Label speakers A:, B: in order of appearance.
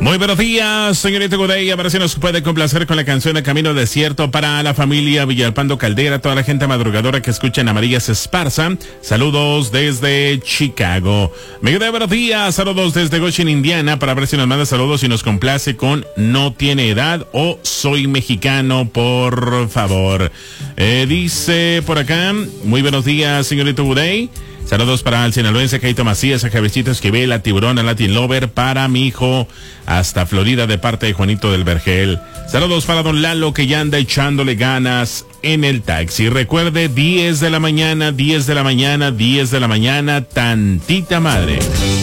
A: Muy buenos días, señorita Gudey. A ver si nos puede complacer con la canción de Camino Desierto para la familia Villalpando Caldera, toda la gente madrugadora que escucha en Amarillas Esparza. Saludos desde Chicago. Miguel, buenos días. Saludos desde Goshen, Indiana, para ver si nos manda saludos y nos complace con No Tiene Edad o Soy Mexicano, por favor. Dice por acá, muy buenos días, señorita Gudey. Saludos para el sinaloense Caito Macías, a Javiercito Esquivel, a Tiburón, a Latin Lover, para mi hijo hasta Florida de parte de Juanito del Vergel. Saludos para don Lalo que ya anda echándole ganas en el taxi. Recuerde, 10 de la mañana, 10 de la mañana, 10 de la mañana, tantita madre.